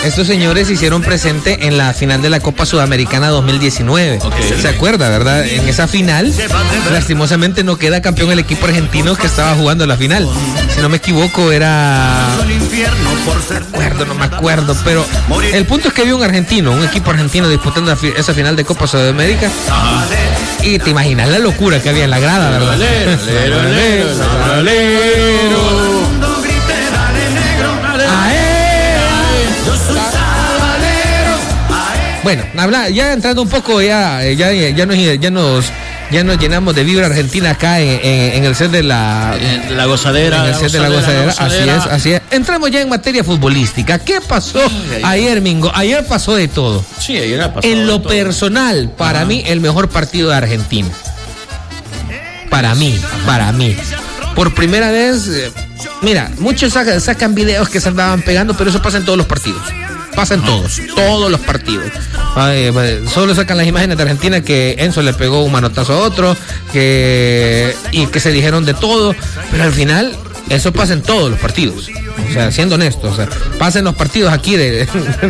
estos señores se hicieron presente en la final de la Copa Sudamericana 2019. ¿Se acuerda, verdad? En esa final, lastimosamente no queda campeón el equipo argentino que estaba jugando la final. Si no me equivoco, era... No me acuerdo, pero el punto es que había un equipo argentino disputando esa final de Copa Sudamérica. Y te imaginas la locura que había en la grada, ¿verdad? Bueno, ya entrando un poco, ya nos llenamos de vibra argentina acá en el set de la gozadera. En el set de la gozadera, así es. Entramos ya en materia futbolística. ¿Qué pasó ayer, Mingo? Ayer pasó de todo. Sí, ayer pasó. En lo personal, para mí, el mejor partido de Argentina. Para mí. Por primera vez, mira, muchos sacan videos que se andaban pegando, pero eso pasa en todos los partidos. Pasa en todos los partidos. Solo sacan las imágenes de Argentina que Enzo le pegó un manotazo a otro, y que se dijeron de todo, pero al final eso pasa en todos los partidos. O sea, siendo honestos, pasa en los partidos aquí de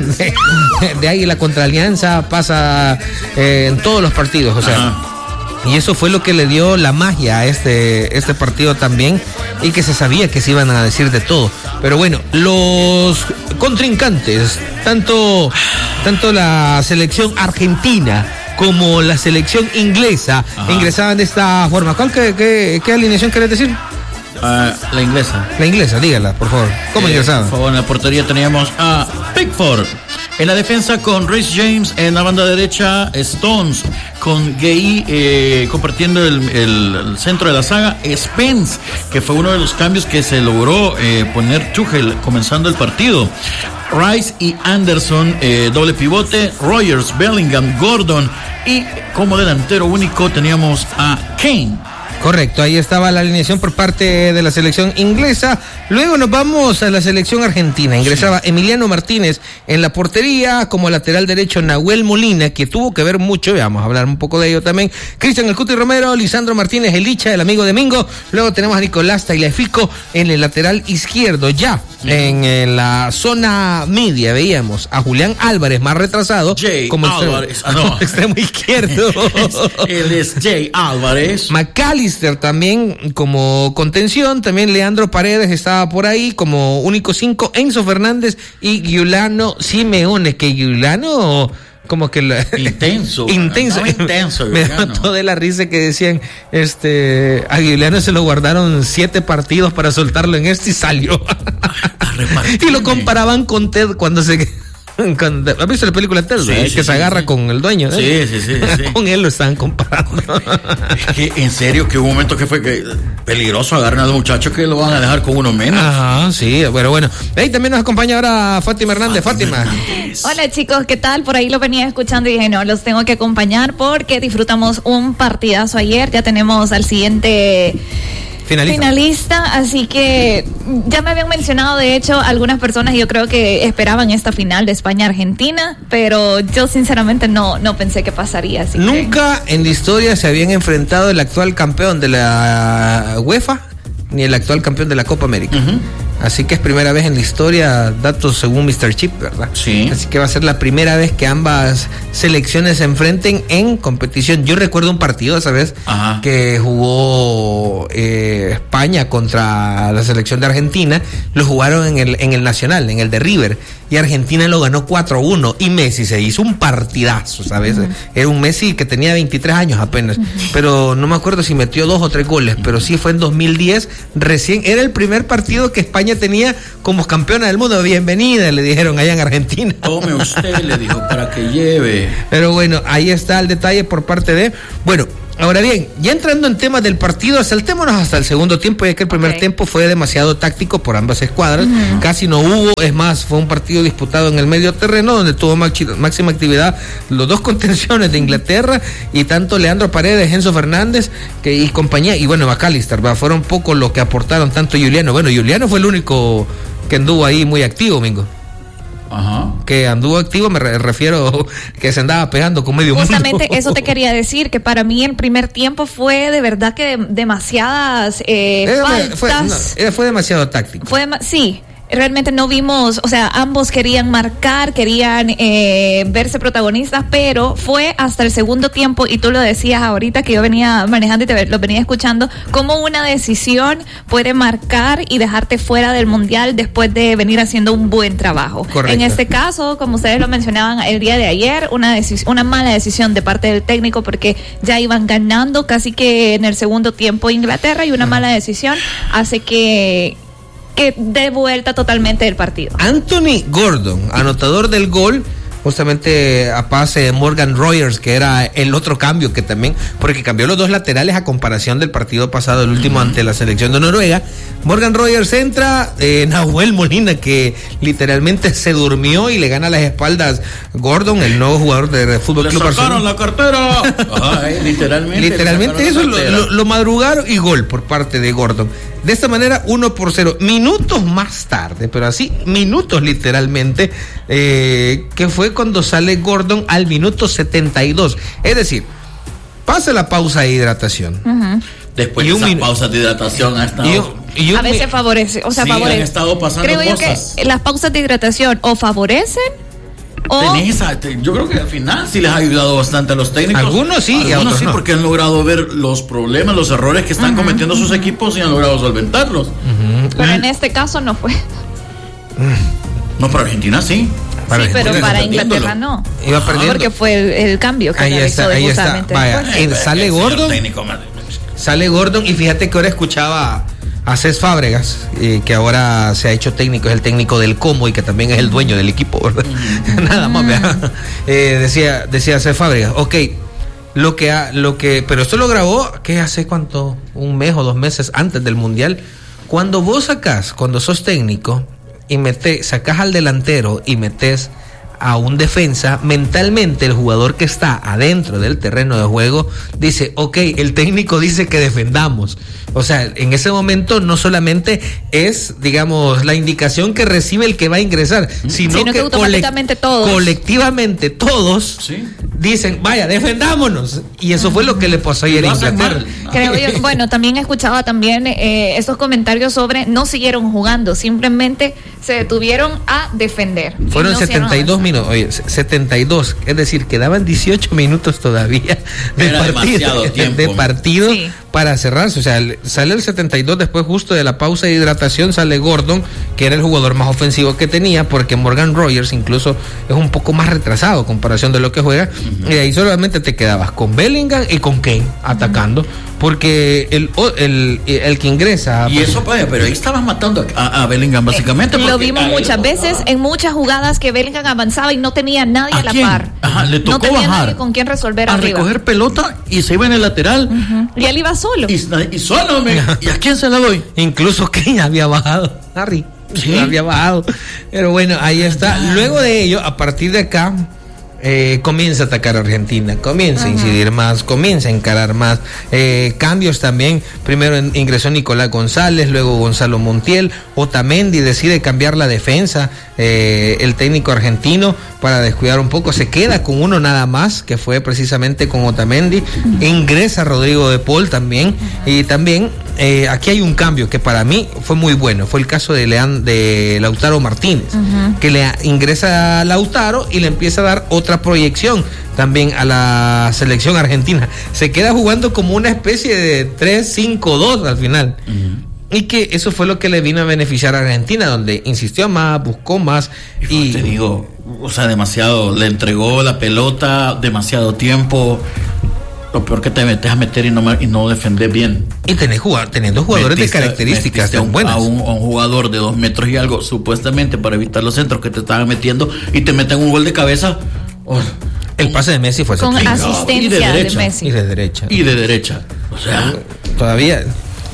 Águila contra Alianza, pasa en todos los partidos, o sea. Y eso fue lo que le dio la magia a este partido también, y que se sabía que se iban a decir de todo. Pero bueno, los contrincantes, tanto la selección argentina como la selección inglesa, ingresaban de esta forma. ¿Qué alineación querés decir? La inglesa. La inglesa, dígala, por favor. ¿Cómo ingresaban? Por favor, en la portería teníamos a Pickford. En la defensa con Reece James, en la banda derecha Stones, con Gay compartiendo el centro de la saga, Spence, que fue uno de los cambios que se logró poner Tuchel comenzando el partido. Rice y Anderson, doble pivote, Rogers, Bellingham, Gordon, y como delantero único teníamos a Kane. Correcto, ahí estaba la alineación por parte de la selección inglesa. Luego nos vamos a la selección argentina. Ingresaba Emiliano Martínez en la portería, como lateral derecho Nahuel Molina, que tuvo que ver mucho, vamos a hablar un poco de ello también. Cristian El Cuti Romero, Lisandro Martínez, el Licha, el amigo de Mingo. Luego tenemos a Nicolás Tagliafico en el lateral izquierdo. Ya en la zona media veíamos a Julián Álvarez, más retrasado, como extremo izquierdo. Él es Jay Álvarez. McAllister también como contención, también Leandro Paredes estaba por ahí como único 5, Enzo Fernández y Giuliano Simeone, que Giuliano como que intenso. Me mató de la risa que decían, a Giuliano se lo guardaron 7 partidos para soltarlo en y salió. Y lo comparaban con Ted cuando se... ¿Has visto la película Ted? Que se agarra con el dueño. Sí. Con él lo estaban comparando. Es que en serio que hubo un momento que fue peligroso, agarran a los muchachos que lo van a dejar con uno menos. Ajá, sí, pero bueno. Ahí también nos acompaña ahora Fátima Hernández. Fátima. Hola chicos, ¿qué tal? Por ahí lo venía escuchando y dije, no, los tengo que acompañar porque disfrutamos un partidazo ayer. Ya tenemos al siguiente finalista, así que ya me habían mencionado de hecho algunas personas, y yo creo que esperaban esta final de España-Argentina, pero yo sinceramente no pensé que pasaría. Así Nunca en la historia se habían enfrentado el actual campeón de la UEFA ni el actual campeón de la Copa América. Así que es primera vez en la historia, datos según Mr. Chip, ¿verdad? Sí. Así que va a ser la primera vez que ambas selecciones se enfrenten en competición. Yo recuerdo un partido, ¿sabes? Que jugó España contra la selección de Argentina. Lo jugaron en el Nacional, en el de River. Y Argentina lo ganó 4-1. Y Messi se hizo un partidazo, ¿sabes? Era un Messi que tenía 23 años apenas. Pero no me acuerdo si metió 2 o 3 goles. Pero sí fue en 2010. Recién era el primer partido que España tenía como campeona del mundo. Bienvenida, le dijeron allá en Argentina. Tome usted, le dijo, para que lleve. Pero bueno, ahí está el detalle por parte de... Bueno, ahora bien, ya entrando en temas del partido, saltémonos hasta el segundo tiempo, ya que el primer tiempo fue demasiado táctico por ambas escuadras. Casi no hubo, es más, fue un partido disputado en el medio terreno, donde tuvo máxima actividad los dos contenciones de Inglaterra, y tanto Leandro Paredes, Enzo Fernández y compañía, y bueno, McAllister, fueron poco lo que aportaron tanto Giuliano. Bueno, Giuliano fue el único que anduvo ahí muy activo, Mingo. Que anduvo activo, me refiero que se andaba pegando con medio mundo. Justamente eso te quería decir, que para mí el primer tiempo fue de verdad que demasiadas faltas. Fue demasiado táctico. Sí. realmente no vimos, o sea, ambos querían marcar, querían verse protagonistas, pero fue hasta el segundo tiempo, y tú lo decías ahorita que yo venía manejando y lo venía escuchando, cómo una decisión puede marcar y dejarte fuera del Mundial después de venir haciendo un buen trabajo. Correcto. En este caso, como ustedes lo mencionaban el día de ayer, una mala decisión de parte del técnico, porque ya iban ganando casi que en el segundo tiempo Inglaterra, y una mala decisión hace que dé vuelta totalmente el partido. Anthony Gordon, anotador del gol, justamente a pase de Morgan Rogers, que era el otro cambio que también, porque cambió los dos laterales a comparación del partido pasado, el último ante la selección de Noruega. Morgan Rogers entra, Nahuel Molina, que literalmente se durmió y le gana las espaldas Gordon, el nuevo jugador de Fútbol Club Barcelona. ¡Le sacaron la cartera! Ay, literalmente eso lo madrugaron, y gol por parte de Gordon. De esta manera, 1-0. Minutos más tarde, pero así, minutos literalmente, que fue cuando sale Gordon al minuto 72. Es decir, pasa la pausa de hidratación. Después de esas pausas de hidratación ha estado... a veces favorece, o sea, sí, favorece. Han estado pasando creo cosas. Yo que las pausas de hidratación o favorecen yo creo que al final sí les ha ayudado bastante a los técnicos. Algunos sí, y otros sí, no, porque han logrado ver los problemas, los errores que están cometiendo sus equipos y han logrado solventarlos. Pero en este caso no fue. No, para Argentina sí. Sí, pero para Inglaterra no. Iba perdiendo. Porque fue el cambio que realizó justamente. Vaya, sale Gordon, y fíjate que ahora escuchaba a Cés Fábregas, que ahora se ha hecho técnico, es el técnico del Como y que también es el dueño del equipo, ¿verdad? Nada más, ¿verdad? Decía Cés Fábregas, pero esto lo grabó, ¿qué hace cuánto? Un mes o 2 meses antes del Mundial. Cuando sos técnico y sacás al delantero y metes a un defensa, mentalmente el jugador que está adentro del terreno de juego dice, el técnico dice que defendamos. O sea, en ese momento no solamente es, digamos, la indicación que recibe el que va a ingresar, sino que automáticamente colectivamente todos dicen, vaya, defendámonos. Y eso fue lo que le pasó ayer a Inglaterra. Creo yo, bueno, también escuchaba esos comentarios sobre no siguieron jugando, simplemente se detuvieron a defender. Fueron 72 minutos, 72, es decir, quedaban 18 minutos todavía de partido sí, para cerrarse. O sea, sale el 72, después justo de la pausa de hidratación sale Gordon, que era el jugador más ofensivo que tenía, porque Morgan Rogers incluso es un poco más retrasado en comparación de lo que juega, y ahí solamente te quedabas con Bellingham y con Kane atacando, porque el que ingresa... Y eso, pero ahí estabas matando a Bellingham básicamente. Lo vimos muchas veces, en muchas jugadas que Bellingham avanzaba y no tenía nadie a la par. Le tocó no tenía bajar nadie con quien resolver a arriba. Recoger pelota y se iba en el lateral. Y él iba solo. Y solo, ¿y a quién se la doy? Incluso Kane había bajado, Harry. Sí. Había bajado. Pero bueno, ahí está. Luego de ello, a partir de acá, comienza a atacar a Argentina, comienza a incidir más, comienza a encarar más, cambios también. Primero ingresó Nicolás González, luego Gonzalo Montiel. Otamendi decide cambiar la defensa, el técnico argentino, para descuidar un poco, se queda con uno nada más, que fue precisamente con Otamendi. Ingresa Rodrigo de Paul también, y también aquí hay un cambio que para mí fue muy bueno, fue el caso de Lautaro Martínez, que ingresa a Lautaro y le empieza a dar otra proyección también a la selección argentina. Se queda jugando como una especie de 3-5-2 al final. Y que eso fue lo que le vino a beneficiar a Argentina, donde insistió más, buscó más. Y te digo, demasiado, le entregó la pelota demasiado tiempo. Lo peor que te metes a meter y no defender bien. Y teniendo jugadores de características tan buenas. A un jugador de 2 metros y algo, supuestamente para evitar los centros que te estaban metiendo, y te meten un gol de cabeza. El pase de Messi fue con asistencia de Messi. Y de derecha. O sea, todavía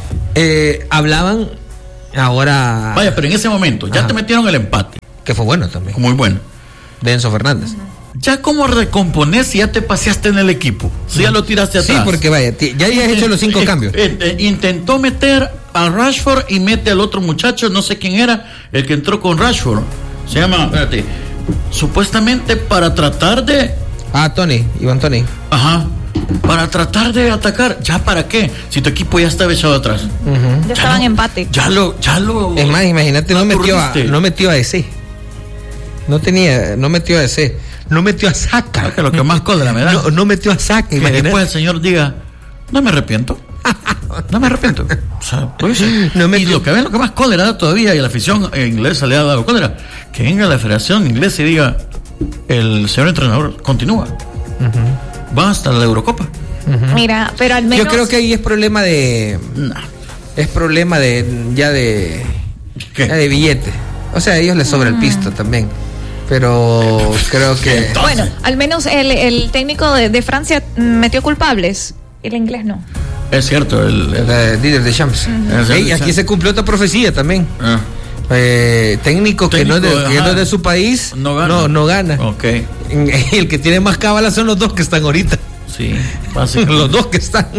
hablaban ahora. Vaya, pero en ese momento ya te metieron el empate, que fue bueno también. Muy bueno. De Enzo Fernández. Ya cómo recomponer si ya te paseaste en el equipo, si ya lo tiraste atrás. Sí, porque vaya, ya habías hecho los 5 cambios. Intentó meter a Rashford y mete al otro muchacho, no sé quién era, el que entró con Rashford. Se llama, supuestamente para tratar de... Iván Toni. para tratar de atacar. ¿Ya para qué? Si tu equipo ya estaba echado atrás. Ya estaban en empate. Ya lo. Es más, imagínate, no metió a ese. No metió a ese. No metió a Saka. Que lo que más cólera me da. No metió a Saka. Que después el señor diga, no me arrepiento. No me arrepiento. O sea, pues, y lo que más cólera da todavía, y la afición inglesa le ha dado cólera, que venga la Federación Inglesa y diga, el señor entrenador continúa. Va hasta la Eurocopa. Mira, pero al menos... Yo creo que ahí es problema de... No. Es problema de billete. O sea, a ellos les sobra el pisto también. Pero creo que... Bueno, al menos el técnico de Francia metió culpables. El inglés no. Es cierto, el líder de Champs. Aquí se cumplió otra profecía también. Técnico que no es de su país no gana. Okay. El que tiene más cábala son los dos que están ahorita. Sí, básicamente. Los dos que están.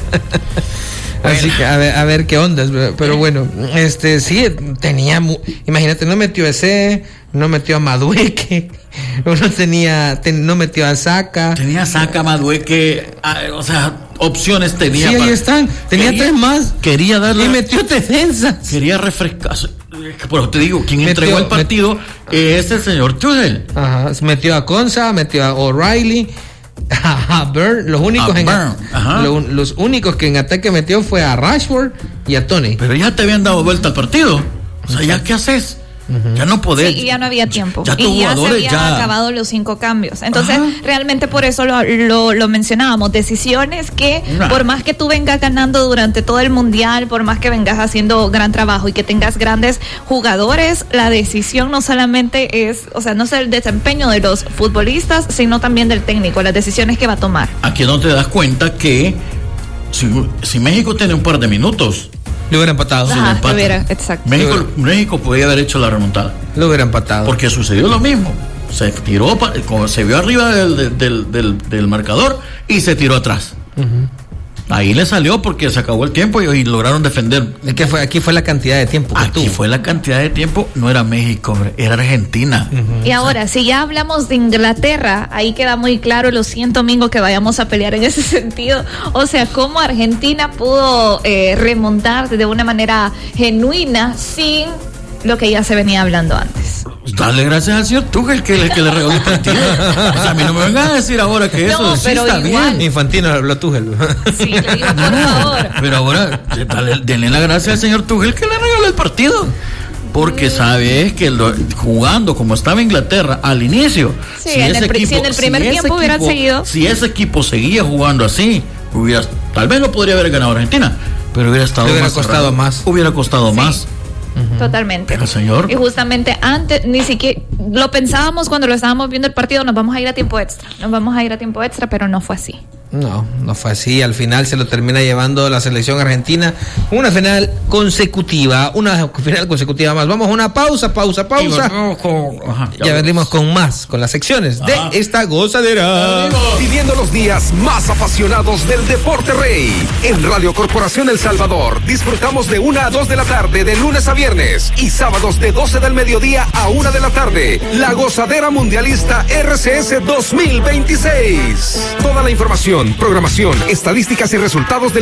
Así que a ver qué onda. Pero bueno, sí, tenía. Imagínate, no metió a ese, no metió a Madueque, no metió a Saka. Tenía Saka, Madueque, o sea, opciones tenía. Sí, ahí están. Tenía 3 más. Quería darle. Y metió defensas. Quería refrescar. Pero te digo, quien entregó el partido es el señor Tuchel. Ajá. Metió a Konsa, metió a O'Reilly, a Burn. Los únicos que en ataque metió fue a Rashford y a Tony. Pero ya te habían dado vuelta al partido. O sea, ¿ya qué haces? Ya no podés. Sí, y ya no había tiempo. Ya y ya se habían acabado los 5 cambios. Entonces, realmente por eso lo mencionábamos. Decisiones que, por más que tú vengas ganando durante todo el mundial, por más que vengas haciendo gran trabajo y que tengas grandes jugadores, la decisión no solamente es, o sea, no es el desempeño de los futbolistas, sino también del técnico, las decisiones que va a tomar. Aquí no te das cuenta que si México tiene un par de minutos, lo hubiera empatado. Exacto. México podía haber hecho la remontada. Lo hubiera empatado. Porque sucedió lo mismo. Se tiró, se vio arriba del marcador y se tiró atrás. Ahí le salió porque se acabó el tiempo y lograron defender. Es que aquí fue la cantidad de tiempo que tuvo. Fue la cantidad de tiempo, no era México, era Argentina. Y ahora, si ya hablamos de Inglaterra, ahí queda muy claro, lo siento, Mingo, que vayamos a pelear en ese sentido. O sea, cómo Argentina pudo remontar de una manera genuina sin lo que ya se venía hablando antes. Dale gracias al señor Tuchel que le regaló el partido. O sea, a mí no me vengan a decir ahora que eso sí está igual. Bien. Infantino habló Tuchel. Sí, le digo, por favor. Pero ahora, denle la gracia al señor Tuchel que le regaló el partido. Porque sabes que jugando como estaba Inglaterra al inicio, si en el primer tiempo hubiera seguido. Si ese equipo seguía jugando así, tal vez no podría haber ganado Argentina, pero hubiera costado más. Hubiera costado más. Totalmente. Pero señor. Y justamente antes, ni siquiera lo pensábamos cuando lo estábamos viendo el partido, nos vamos a ir a tiempo extra, pero no fue así. No fue así. Al final se lo termina llevando la selección argentina. Una final consecutiva más. Vamos a una pausa. Ya venimos con más, con las secciones de esta gozadera. Viviendo los días más apasionados del deporte rey. En Radio Corporación El Salvador disfrutamos de 1 a 2 de la tarde de lunes a viernes y sábados de 12 del mediodía a 1 de la tarde. La gozadera mundialista RCS 2026. Toda la información, programación, estadísticas y resultados del